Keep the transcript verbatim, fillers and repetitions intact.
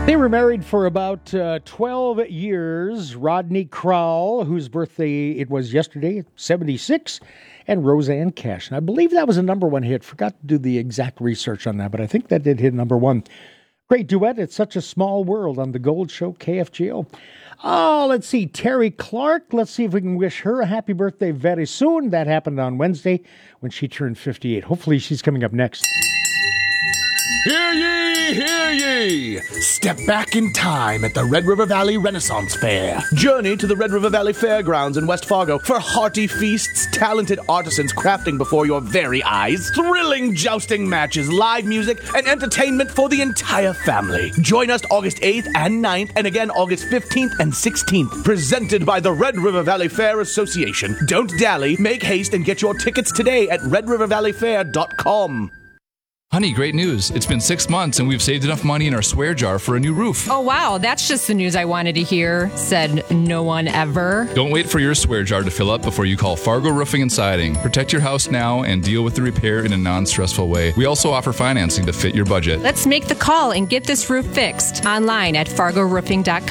They were married for about uh, twelve years. Rodney Crowell, whose birthday it was yesterday, seventy-six, and Roseanne Cash. And I believe that was a number one hit. Forgot to do the exact research on that, but I think that did hit number one. Great duet, It's Such a Small World on The Gold Show, K F G O. Oh, let's see, Terry Clark. Let's see if we can wish her a happy birthday very soon. That happened on Wednesday when she turned fifty-eight. Hopefully she's coming up next. Hear ye, hear ye! Step back in time at the Red River Valley Renaissance Fair. Journey to the Red River Valley Fairgrounds in West Fargo for hearty feasts, talented artisans crafting before your very eyes, thrilling jousting matches, live music, and entertainment for the entire family. Join us August eighth and ninth, and again August fifteenth and sixteenth. Presented by the Red River Valley Fair Association. Don't dally, make haste, and get your tickets today at red river valley fair dot com. Honey, great news. It's been six months and we've saved enough money in our swear jar for a new roof. Oh, wow. That's just the news I wanted to hear, said no one ever. Don't wait for your swear jar to fill up before you call Fargo Roofing and Siding. Protect your house now and deal with the repair in a non-stressful way. We also offer financing to fit your budget. Let's make the call and get this roof fixed online at fargo roofing dot com.